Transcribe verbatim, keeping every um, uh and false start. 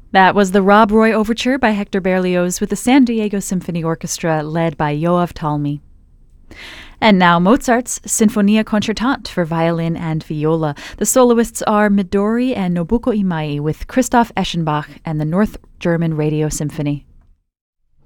That was the Rob Roy Overture by Hector Berlioz with the San Diego Symphony Orchestra led by Yoav Talmi. And now Mozart's Sinfonia Concertante for violin and viola. The soloists are Midori and Nobuko Imai with Christoph Eschenbach and the North German Radio Symphony.